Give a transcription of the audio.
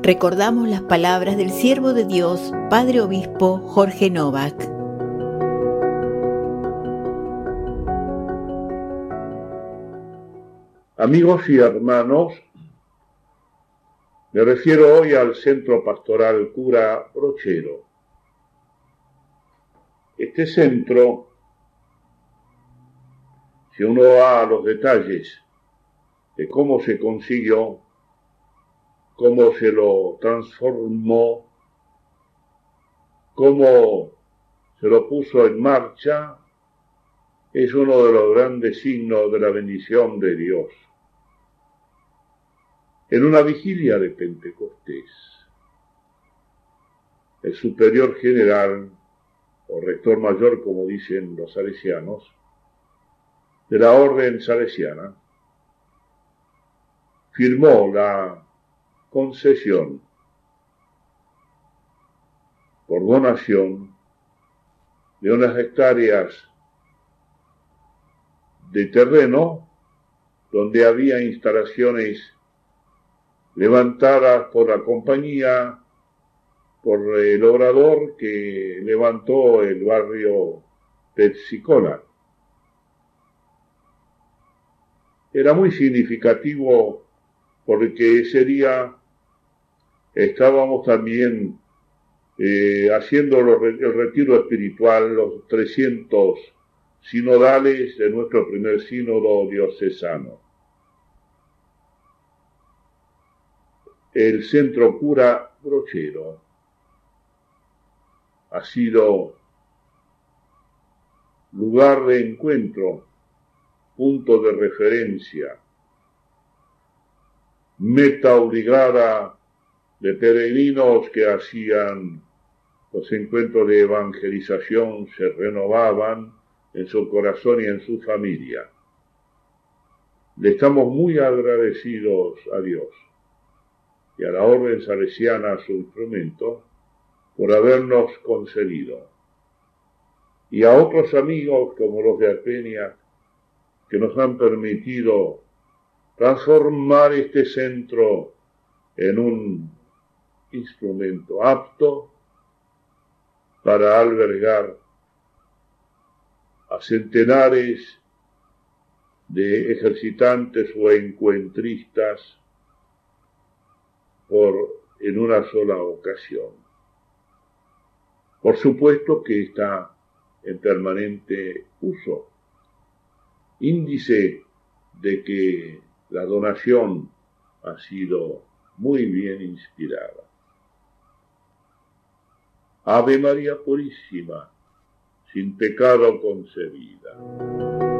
Recordamos las palabras del siervo de Dios, Padre Obispo Jorge Novak. Amigos y hermanos, me refiero hoy al Centro Pastoral Cura Brochero. Este centro, si uno va a los detalles de cómo se consiguió, cómo se lo transformó, cómo se lo puso en marcha, es uno de los grandes signos de la bendición de Dios. En una vigilia de Pentecostés, el superior general, o rector mayor, como dicen los salesianos, de la orden salesiana, firmó la concesión por donación de unas hectáreas de terreno donde había instalaciones levantadas por la compañía, por el obrador que levantó el barrio Petzicola. Era muy significativo porque ese día estábamos también haciendo el retiro espiritual, los 300 sinodales de nuestro primer sínodo diocesano. El Centro Cura Brochero ha sido lugar de encuentro, punto de referencia, meta obligada de peregrinos que hacían los encuentros de evangelización, se renovaban en su corazón y en su familia. Le estamos muy agradecidos a Dios y a la orden salesiana, su instrumento, por habernos concedido, y a otros amigos como los de Arpenia, que nos han permitido transformar este centro en un instrumento apto para albergar a centenares de ejercitantes o encuentristas en una sola ocasión. Por supuesto que está en permanente uso, índice de que la donación ha sido muy bien inspirada. Ave María Purísima, sin pecado concebida.